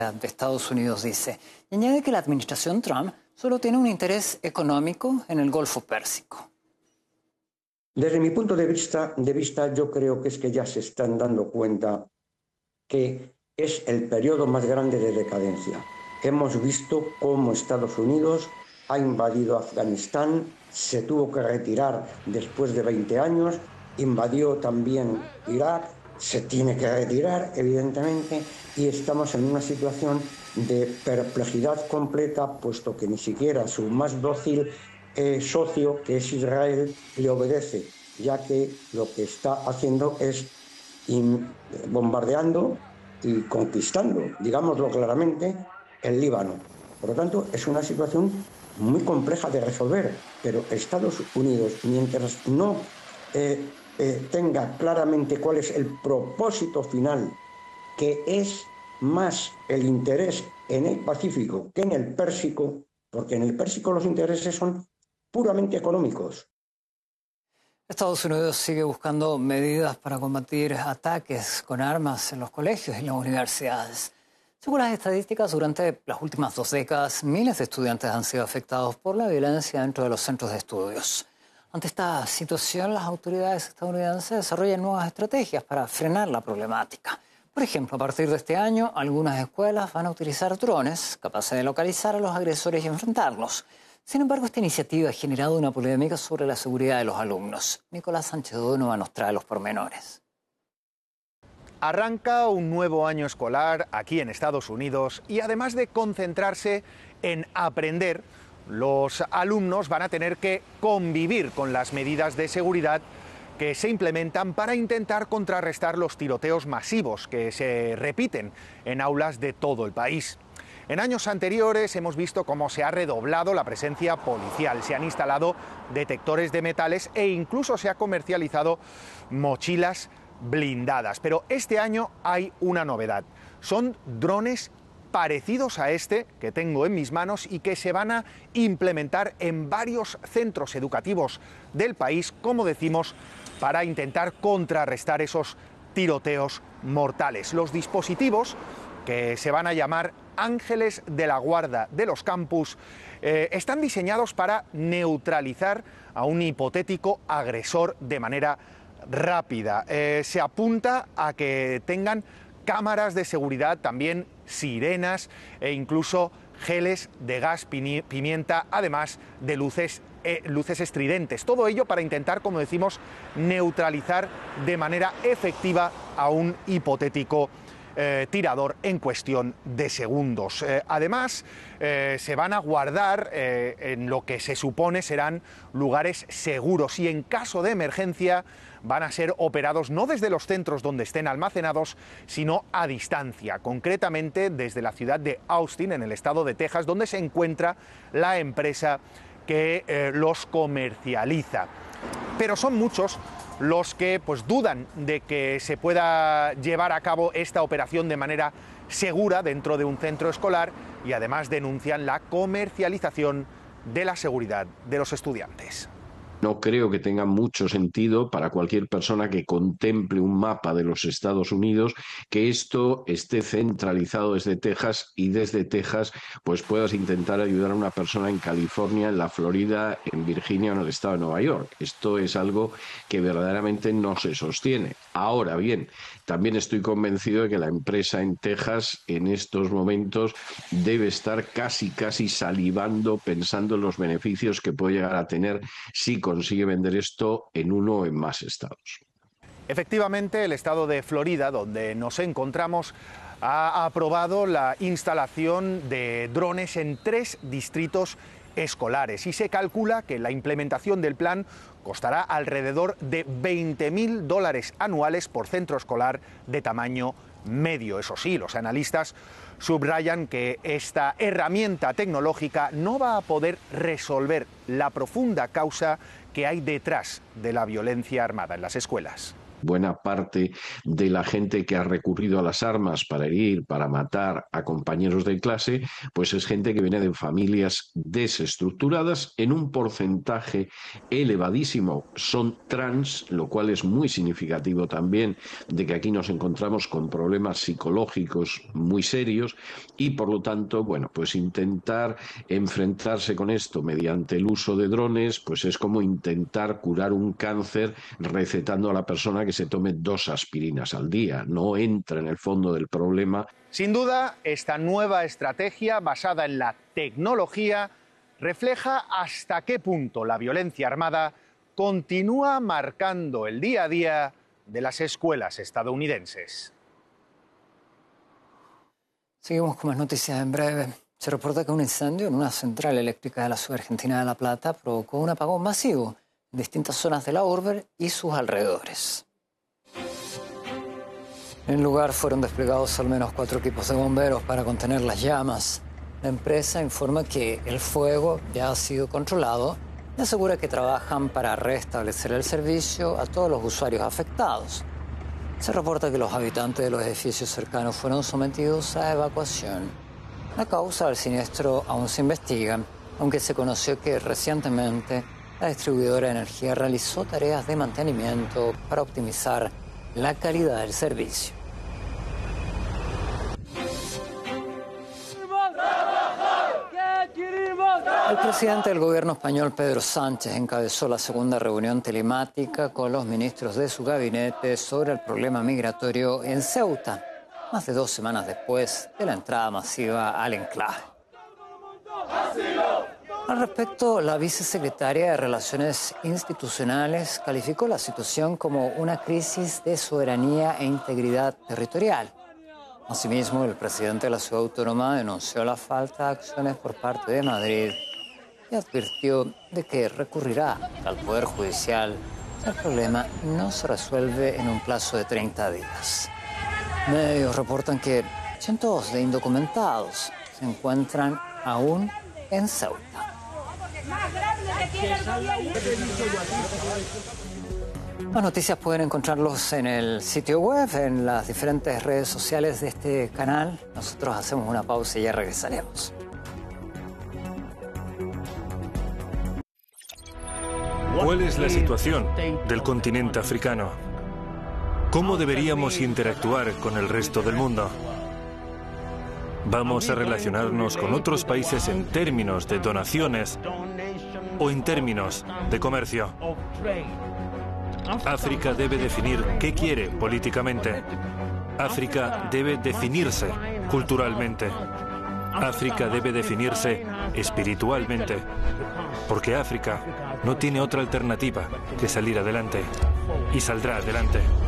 de Estados Unidos, dice. Y añade que la administración Trump solo tiene un interés económico en el Golfo Pérsico. Desde mi punto de vista, yo creo que es que ya se están dando cuenta que es el periodo más grande de decadencia. Hemos visto cómo Estados Unidos ha invadido Afganistán, se tuvo que retirar después de 20 años, invadió también Irak, se tiene que retirar, evidentemente, y estamos en una situación de perplejidad completa, puesto que ni siquiera su más dócil socio, que es Israel, le obedece, ya que lo que está haciendo es bombardeando y conquistando, digámoslo claramente, el Líbano. Por lo tanto, es una situación muy compleja de resolver, pero Estados Unidos, mientras no tenga claramente cuál es el propósito final, que es más el interés en el Pacífico que en el Pérsico, porque en el Pérsico los intereses son puramente económicos. Estados Unidos sigue buscando medidas para combatir ataques con armas en los colegios y las universidades. Según las estadísticas, durante las últimas 2 décadas, miles de estudiantes han sido afectados por la violencia dentro de los centros de estudios. Ante esta situación, las autoridades estadounidenses desarrollan nuevas estrategias para frenar la problemática. Por ejemplo, a partir de este año, algunas escuelas van a utilizar drones capaces de localizar a los agresores y enfrentarlos. Sin embargo, esta iniciativa ha generado una polémica sobre la seguridad de los alumnos. Nicolás Sánchez Donovan nos trae los pormenores. Arranca un nuevo año escolar aquí en Estados Unidos y además de concentrarse en aprender, los alumnos van a tener que convivir con las medidas de seguridad que se implementan para intentar contrarrestar los tiroteos masivos que se repiten en aulas de todo el país. En años anteriores hemos visto cómo se ha redoblado la presencia policial, se han instalado detectores de metales e incluso se ha comercializado mochilas blindadas. Pero este año hay una novedad. Son drones parecidos a este que tengo en mis manos y que se van a implementar en varios centros educativos del país, como decimos, para intentar contrarrestar esos tiroteos mortales. Los dispositivos, que se van a llamar Ángeles de la Guarda de los campus, están diseñados para neutralizar a un hipotético agresor de manera rápida. Se apunta a que tengan cámaras de seguridad, también sirenas e incluso geles de gas pimienta, además de luces estridentes. Todo ello para intentar, como decimos, neutralizar de manera efectiva a un hipotético tirador en cuestión de segundos. Además, se van a guardar en lo que se supone serán lugares seguros y en caso de emergencia van a ser operados no desde los centros donde estén almacenados, sino a distancia, concretamente desde la ciudad de Austin, en el estado de Texas, donde se encuentra la empresa que los comercializa. Pero son muchos los que dudan de que se pueda llevar a cabo esta operación de manera segura dentro de un centro escolar y además denuncian la comercialización de la seguridad de los estudiantes. No creo que tenga mucho sentido para cualquier persona que contemple un mapa de los Estados Unidos que esto esté centralizado desde Texas y desde Texas puedas intentar ayudar a una persona en California, en la Florida, en Virginia o en el estado de Nueva York. Esto es algo que verdaderamente no se sostiene. Ahora bien, también estoy convencido de que la empresa en Texas en estos momentos debe estar casi salivando pensando en los beneficios que puede llegar a tener si consigue vender esto en uno o en más estados. Efectivamente, el estado de Florida, donde nos encontramos, ha aprobado la instalación de drones en 3 distritos escolares y se calcula que la implementación del plan costará alrededor de $20.000 anuales por centro escolar de tamaño medio. Eso sí, los analistas subrayan que esta herramienta tecnológica no va a poder resolver la profunda causa que hay detrás de la violencia armada en las escuelas. buena parte de la gente que ha recurrido a las armas para herir, para matar a compañeros de clase, pues es gente que viene de familias desestructuradas. En un porcentaje elevadísimo son trans, lo cual es muy significativo también de que aquí nos encontramos con problemas psicológicos muy serios y, por lo tanto, bueno, pues intentar enfrentarse con esto mediante el uso de drones, pues es como intentar curar un cáncer recetando a la persona que se tome 2 aspirinas al día. No entra en el fondo del problema. Sin duda, esta nueva estrategia basada en la tecnología refleja hasta qué punto la violencia armada continúa marcando el día a día de las escuelas estadounidenses. Seguimos con más noticias en breve. Se reporta que un incendio en una central eléctrica de la ciudad argentina de La Plata provocó un apagón masivo en distintas zonas de la urbe y sus alrededores. En el lugar fueron desplegados al menos 4 equipos de bomberos para contener las llamas. La empresa informa que el fuego ya ha sido controlado y asegura que trabajan para restablecer el servicio a todos los usuarios afectados. Se reporta que los habitantes de los edificios cercanos fueron sometidos a evacuación. La causa del siniestro aún se investiga, aunque se conoció que recientemente la distribuidora de energía realizó tareas de mantenimiento para optimizar la calidad del servicio. El presidente del gobierno español, Pedro Sánchez, encabezó la segunda reunión telemática con los ministros de su gabinete sobre el problema migratorio en Ceuta, más de 2 semanas después de la entrada masiva al enclave. Al respecto, la vicesecretaria de Relaciones Institucionales calificó la situación como una crisis de soberanía e integridad territorial. Asimismo, el presidente de la ciudad autónoma denunció la falta de acciones por parte de Madrid y advirtió de que recurrirá al Poder Judicial si el problema no se resuelve en un plazo de 30 días. Medios reportan que cientos de indocumentados se encuentran aún en Ceuta. Las noticias pueden encontrarlos en el sitio web, en las diferentes redes sociales de este canal. Nosotros hacemos una pausa y ya regresaremos. ¿Cuál es la situación del continente africano? ¿Cómo deberíamos interactuar con el resto del mundo? ¿Vamos a relacionarnos con otros países en términos de donaciones o en términos de comercio? África debe definir qué quiere políticamente. África debe definirse culturalmente. África debe definirse espiritualmente. Porque África no tiene otra alternativa que salir adelante. Y saldrá adelante.